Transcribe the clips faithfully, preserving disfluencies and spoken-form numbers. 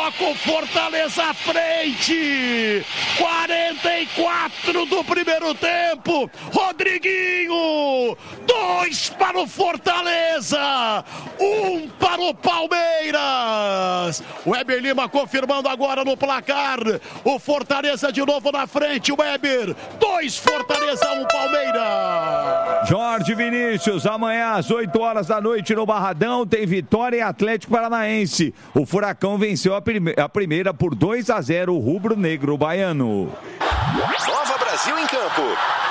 coloca o Fortaleza à frente. quarenta e quatro do primeiro tempo. Rodriguinho, dois para o Fortaleza, um para o Palmeiras. O Weber Lima confirmando agora no placar. O Fortaleza de novo na frente. O Weber, dois Fortaleza, um Palmeiras. Jorge Vinícius, amanhã às oito horas da noite no Barradão tem Vitória e Atlético Paranaense. O Furacão venceu a, prime- a primeira por dois a zero, o rubro-negro baiano. Nova Brasil em campo.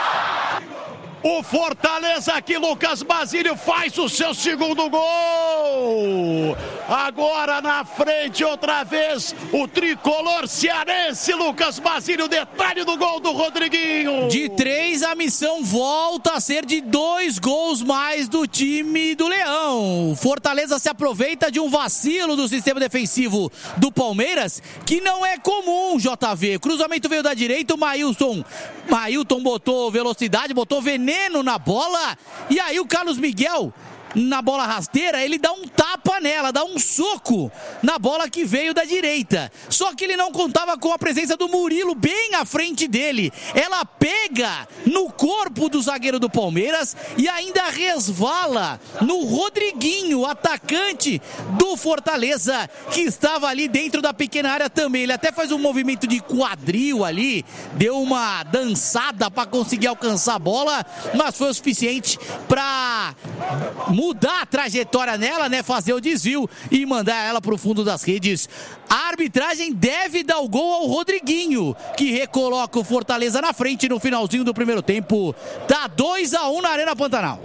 O Fortaleza aqui, Lucas Basílio faz o seu segundo gol. Agora na frente outra vez o tricolor cearense, Lucas Basílio, detalhe do gol do Rodriguinho. De três, a missão volta a ser de dois gols mais do time do Leão. Fortaleza se aproveita de um vacilo do sistema defensivo do Palmeiras, que não é comum, J V. Cruzamento veio da direita, o Maílton, Maílton botou velocidade, botou veneno na bola, e aí o Carlos Miguel, na bola rasteira, ele dá um tapa nela, dá um soco na bola que veio da direita. Só que ele não contava com a presença do Murilo bem à frente dele. Ela pega no corpo do zagueiro do Palmeiras e ainda resvala no Rodriguinho, atacante do Fortaleza, que estava ali dentro da pequena área também. Ele até faz um movimento de quadril ali, deu uma dançada para conseguir alcançar a bola, mas foi o suficiente para mudar a trajetória nela, né? Fazer o desvio e mandar ela para o fundo das redes. A arbitragem deve dar o gol ao Rodriguinho, que recoloca o Fortaleza na frente no finalzinho do primeiro tempo. Dá dois a um na Arena Pantanal.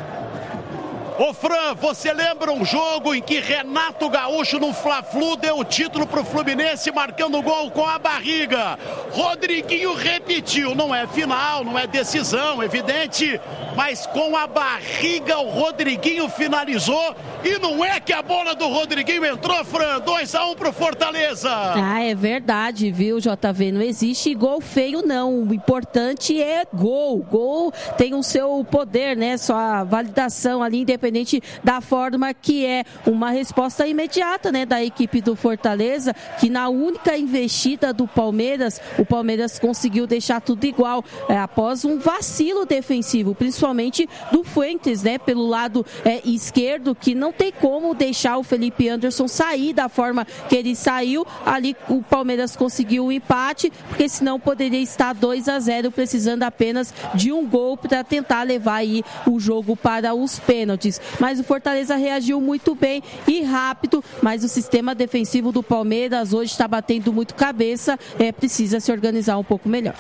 Ô Fran, você lembra um jogo em que Renato Gaúcho no Fla-Flu deu o título pro Fluminense marcando gol com a barriga? Rodriguinho repetiu, não é final, não é decisão, evidente, mas com a barriga o Rodriguinho finalizou e não é que a bola do Rodriguinho entrou, Fran, dois a um pro Fortaleza. Ah, é verdade, viu, J V? Não existe gol feio, não. O importante é gol. Gol tem o seu poder, né? Sua validação ali, independente da forma que é uma resposta imediata, né, da equipe do Fortaleza, que na única investida do Palmeiras, o Palmeiras conseguiu deixar tudo igual, é, após um vacilo defensivo, principalmente do Fuentes, né, pelo lado é, esquerdo, que não tem como deixar o Felipe Anderson sair da forma que ele saiu. Ali o Palmeiras conseguiu o empate, porque senão poderia estar dois a zero, precisando apenas de um gol para tentar levar aí o jogo para os pênaltis. Mas o Fortaleza reagiu muito bem e rápido, mas o sistema defensivo do Palmeiras hoje está batendo muito cabeça, é, precisa se organizar um pouco melhor.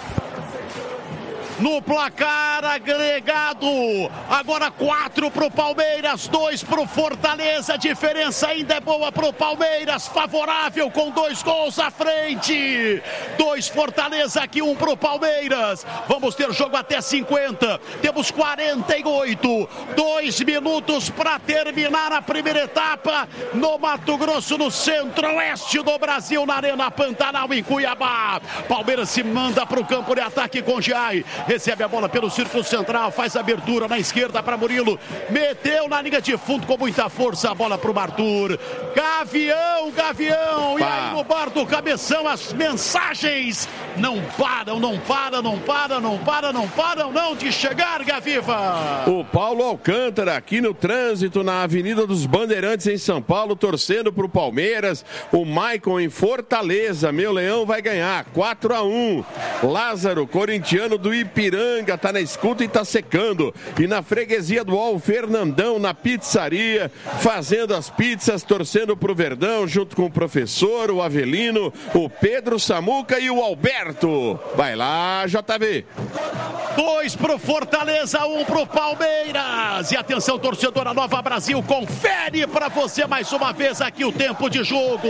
No placar agregado, agora quatro pro Palmeiras, dois pro Fortaleza, a diferença ainda é boa pro Palmeiras, favorável com dois gols à frente, dois Fortaleza aqui, um pro Palmeiras. Vamos ter jogo até cinquenta, temos quarenta e oito, dois minutos para terminar a primeira etapa no Mato Grosso, no centro-oeste do Brasil, na Arena Pantanal em Cuiabá. Palmeiras se manda pro campo de ataque com Giai. Recebe a bola pelo círculo central, faz a abertura na esquerda para Murilo, meteu na linha de fundo com muita força, a bola para o Arthur. Gavião, Gavião, Pá. E aí no bar do Cabeção as mensagens não param, não param, não param, não param, não param não de chegar, Gaviva. O Paulo Alcântara aqui no trânsito na Avenida dos Bandeirantes em São Paulo, torcendo para o Palmeiras. O Maicon em Fortaleza, meu Leão vai ganhar quatro a um. Lázaro, corintiano do Ipiranga, tá na escuta e tá secando. E na freguesia do Al Fernandão, na pizzaria, fazendo as pizzas, torcendo pro Verdão, junto com o professor, o Avelino, o Pedro Samuca e o Alberto. Vai lá, J V. Dois pro Fortaleza, um pro Palmeiras. E atenção, torcedora Nova Brasil, confere pra você mais uma vez aqui o tempo de jogo.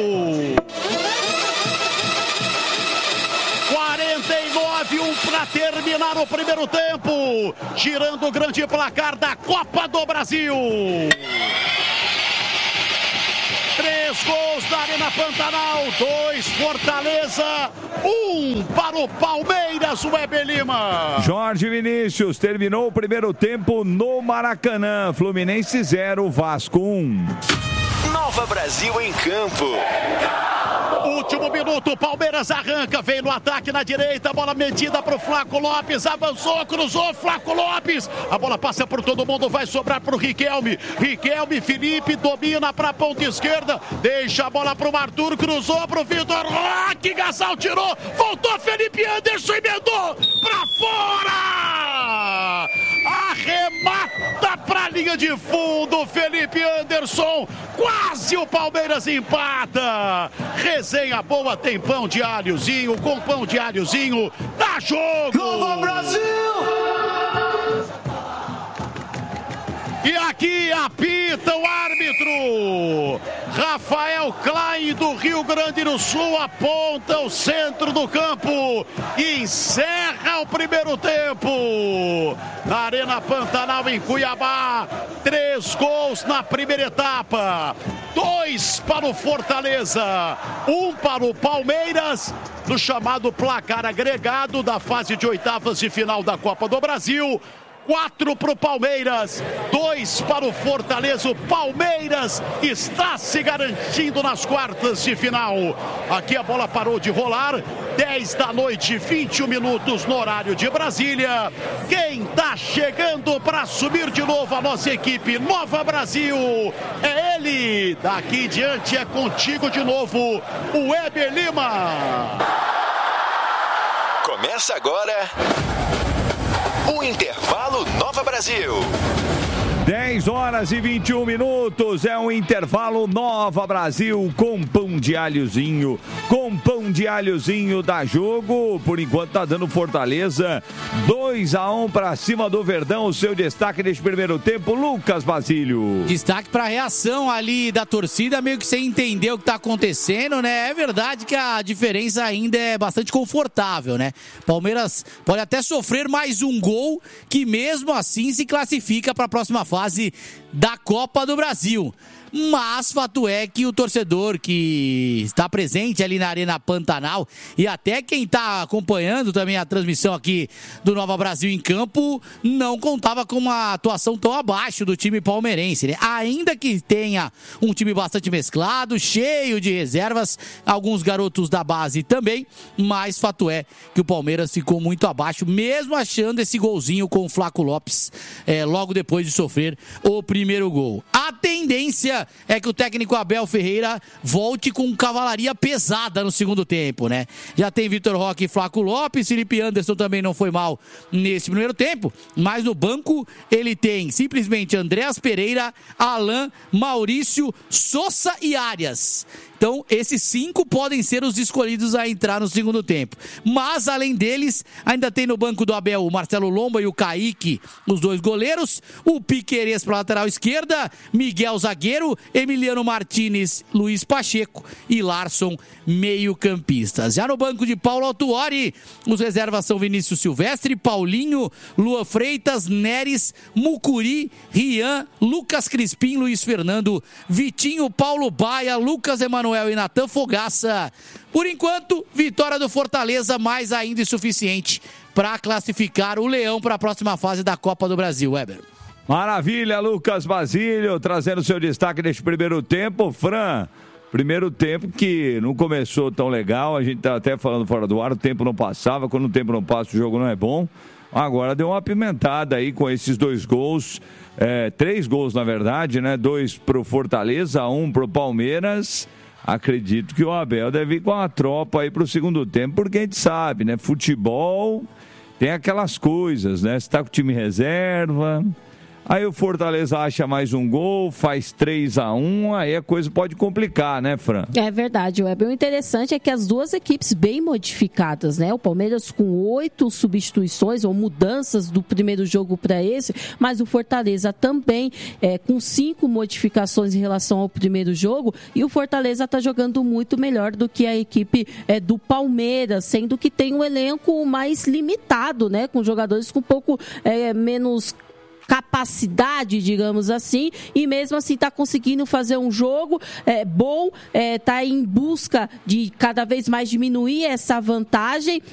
quarenta e nove, um para terminar o primeiro tempo, girando o grande placar da Copa do Brasil. Três gols da Arena Pantanal, dois Fortaleza, um para o Palmeiras, o Weber Lima. Jorge Vinícius, terminou o primeiro tempo no Maracanã, Fluminense zero, Vasco um. Nova Brasil em campo. Último minuto, Palmeiras arranca, vem no ataque na direita, bola metida pro Flaco Lopes, avançou, cruzou, Flaco Lopes, a bola passa por todo mundo, vai sobrar pro Riquelme, Riquelme, Felipe, domina pra ponta esquerda, deixa a bola pro Arthur, cruzou pro Vitor Roque, Gasal tirou, voltou Felipe Anderson, emendou pra fora! Arremata pra linha de fundo, Felipe Anderson, quase o Palmeiras empata. Resenha boa, tem pão de alhozinho, com pão de alhozinho, dá jogo! Nova Brasil! E aqui apita o árbitro. Rafael Klein do Rio Grande do Sul aponta o centro do campo e encerra o primeiro tempo. Na Arena Pantanal em Cuiabá, três gols na primeira etapa. Dois para o Fortaleza, um para o Palmeiras, no chamado placar agregado da fase de oitavas de final da Copa do Brasil. Quatro para o Palmeiras, dois para o Fortaleza. O Palmeiras está se garantindo nas quartas de final. Aqui a bola parou de rolar. dez da noite, vinte e um minutos no horário de Brasília. Quem está chegando para subir de novo a nossa equipe Nova Brasil é ele. Daqui em diante é contigo de novo, o Weber Lima. Começa agora o Intervalo Nova Brasil. dez horas e vinte e um minutos, é um intervalo Nova Brasil com pão de alhozinho, com pão de alhozinho dá jogo, por enquanto tá dando Fortaleza, dois a um para cima do Verdão, o seu destaque neste primeiro tempo, Lucas Basílio. Destaque para a reação ali da torcida, meio que sem entender o que tá acontecendo, né? É verdade que a diferença ainda é bastante confortável, né? Palmeiras pode até sofrer mais um gol, que mesmo assim se classifica para a próxima fase fase da Copa do Brasil. Mas fato é que o torcedor que está presente ali na Arena Pantanal e até quem está acompanhando também a transmissão aqui do Nova Brasil em campo não contava com uma atuação tão abaixo do time palmeirense, né? Ainda que tenha um time bastante mesclado, cheio de reservas, alguns garotos da base também, mas fato é que o Palmeiras ficou muito abaixo, mesmo achando esse golzinho com o Flaco Lopes é, logo depois de sofrer o primeiro gol. A tendência é que o técnico Abel Ferreira volte com cavalaria pesada no segundo tempo, né? Já tem Vitor Roque e Flaco Lopes, Felipe Anderson também não foi mal nesse primeiro tempo, mas no banco ele tem simplesmente Andréas Pereira, Alan, Maurício, Sousa e Arias. Então, esses cinco podem ser os escolhidos a entrar no segundo tempo. Mas, além deles, ainda tem no banco do Abel o Marcelo Lomba e o Kaique, os dois goleiros, o Piquerez para a lateral esquerda, Miguel zagueiro, Emiliano Martinez, Luiz Pacheco e Larson, meio-campistas. Já no banco de Paulo Autuori, os reservas são Vinícius Silvestre, Paulinho, Lua Freitas, Neres, Mucuri, Rian, Lucas Crispim, Luiz Fernando, Vitinho, Paulo Baia, Lucas Emanuel e Natan Fogaça. Por enquanto, vitória do Fortaleza, mais ainda insuficiente para classificar o Leão para a próxima fase da Copa do Brasil, Weber. Maravilha, Lucas Basílio, trazendo seu destaque neste primeiro tempo. Fran, primeiro tempo que não começou tão legal, a gente tá até falando fora do ar, o tempo não passava, quando o tempo não passa o jogo não é bom. Agora deu uma apimentada aí com esses dois gols, é, três gols na verdade, né? Dois pro Fortaleza, um pro Palmeiras. Acredito que o Abel deve ir com a tropa aí pro segundo tempo, porque a gente sabe, né? Futebol tem aquelas coisas, né? Você tá com o time reserva, aí o Fortaleza acha mais um gol, faz três a um, aí a coisa pode complicar, né, Fran? É verdade, Web. O interessante é que as duas equipes bem modificadas, né? O Palmeiras com oito substituições ou mudanças do primeiro jogo para esse, mas o Fortaleza também é, com cinco modificações em relação ao primeiro jogo, e o Fortaleza está jogando muito melhor do que a equipe é, do Palmeiras, sendo que tem um elenco mais limitado, né? Com jogadores com um pouco é, menos capacidade, digamos assim, e mesmo assim está conseguindo fazer um jogo é, bom, está é, em busca de cada vez mais diminuir essa vantagem